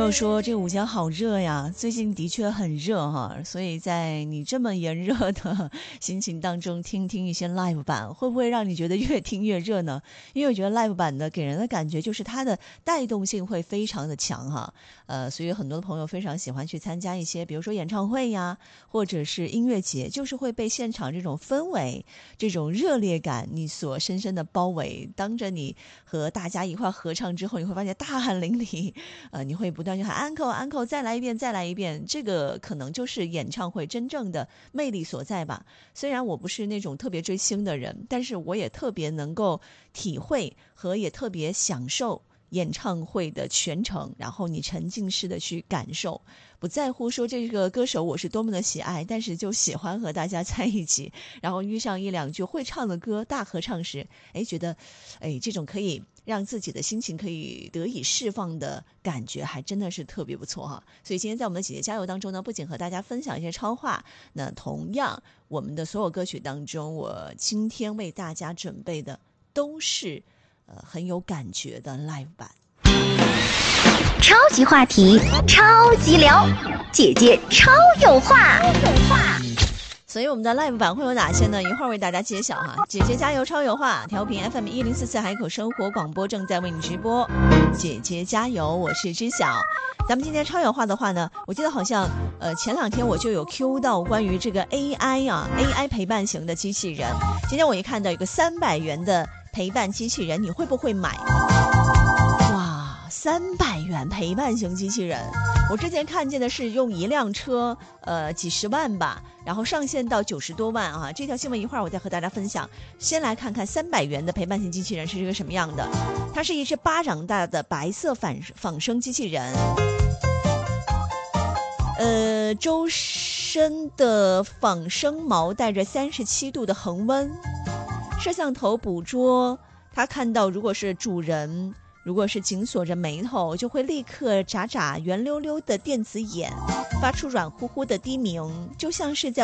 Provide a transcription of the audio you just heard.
友说这五江好热呀，最近的确很热哈，所以在你这么炎热的心情当中听听一些 live 版，会不会让你觉得越听越热呢？因为我觉得 live 版的给人的感觉就是它的带动性会非常的强哈，所以很多的朋友非常喜欢去参加一些比如说演唱会呀，或者是音乐节，就是会被现场这种氛围这种热烈感你所深深的包围，当着你和大家一块合唱之后，你会发现大汗淋漓，你会不断去喊 uncle uncle 再来一遍再来一遍，这个可能就是演唱会真正的魅力所在吧。虽然我不是那种特别追星的人，但是我也特别能够体会和也特别享受演唱会的全程，然后你沉浸式的去感受，不在乎说这个歌手我是多么的喜爱，但是就喜欢和大家在一起，然后遇上一两句会唱的歌大合唱时，觉得这种可以让自己的心情可以得以释放的感觉还真的是特别不错哈。所以今天在我们的姐姐加油当中呢，不仅和大家分享一些超话，那同样我们的所有歌曲当中，我今天为大家准备的都是很有感觉的 live 版。 超级话题，超级聊，姐姐超有话。 所以我们的 live 版会有哪些呢？一会儿为大家揭晓哈。姐姐加油超有话，调频 FM1044海口生活广播正在为你直播。姐姐加油，我是知晓。咱们今天超有话的话呢，我记得好像前两天我就有 Q 到关于这个 AI 陪伴型的机器人。今天我一看到有个300元的陪伴机器人，你会不会买？哇，300元陪伴型机器人，我之前看见的是用一辆车几十万吧，然后上线到90多万啊。这条新闻一会儿我再和大家分享。先来看看300元的陪伴型机器人是一个什么样的。它是一只巴掌大的白色仿生机器人，周身的仿生毛带着37度的恒温，摄像头捕捉它看到如果是主人，如果是紧锁着眉头，就会立刻眨眨圆溜溜的电子眼，发出软乎乎的低鸣，就像是在